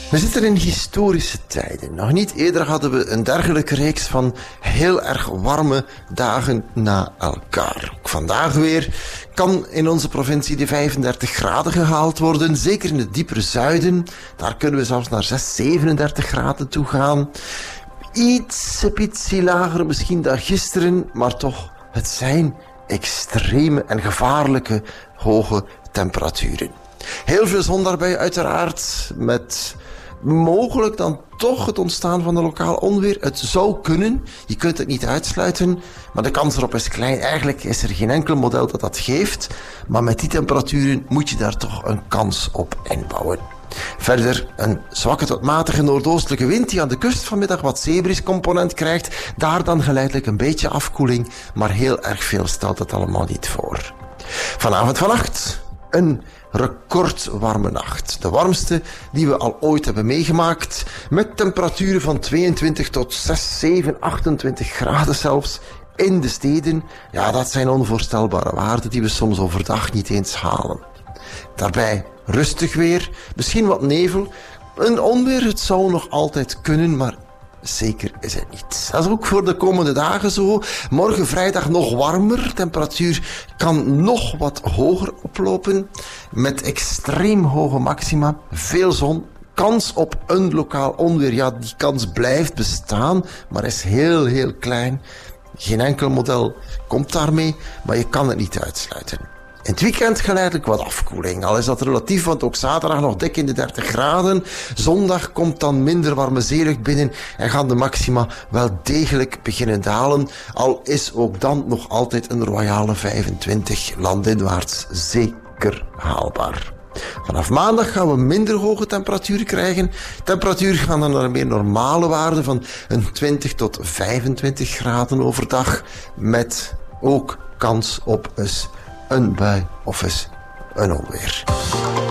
We zitten in historische tijden. Nog niet eerder hadden we een dergelijke reeks van heel erg warme dagen na elkaar. Ook vandaag weer kan in onze provincie de 35 graden gehaald worden. Zeker in het diepere zuiden. Daar kunnen we zelfs naar 37 graden toe gaan. Ietsje lager misschien dan gisteren, maar toch, het zijn extreme en gevaarlijke hoge temperaturen. Heel veel zon daarbij uiteraard, met mogelijk dan toch het ontstaan van een lokaal onweer. Het zou kunnen, je kunt het niet uitsluiten, maar de kans erop is klein. Eigenlijk is er geen enkel model dat dat geeft, maar met die temperaturen moet je daar toch een kans op inbouwen. Verder een zwakke tot matige noordoostelijke wind die aan de kust vanmiddag wat zeebriescomponent krijgt. Daar dan geleidelijk een beetje afkoeling, maar heel erg veel stelt het allemaal niet voor. Vanavond vannacht een recordwarme nacht. De warmste die we al ooit hebben meegemaakt. Met temperaturen van 22 tot 6, 7, 28 graden zelfs in de steden. Ja, dat zijn onvoorstelbare waarden die we soms overdag niet eens halen. Daarbij rustig weer, misschien wat nevel. Een onweer, het zou nog altijd kunnen, maar zeker is het niet. Dat is ook voor de komende dagen zo. Morgen vrijdag nog warmer. Temperatuur kan nog wat hoger oplopen. Met extreem hoge maxima. Veel zon. Kans op een lokaal onweer. Ja, die kans blijft bestaan, maar is heel, heel klein. Geen enkel model komt daarmee, maar je kan het niet uitsluiten. In het weekend geleidelijk wat afkoeling. Al is dat relatief, want ook zaterdag nog dik in de 30 graden. Zondag komt dan minder warme zeelucht binnen en gaan de maxima wel degelijk beginnen dalen. Al is ook dan nog altijd een royale 25 landinwaarts zeker haalbaar. Vanaf maandag gaan we minder hoge temperaturen krijgen. Temperaturen gaan dan naar een meer normale waarde van een 20 tot 25 graden overdag. Met ook kans op eens een bui of eens een onweer.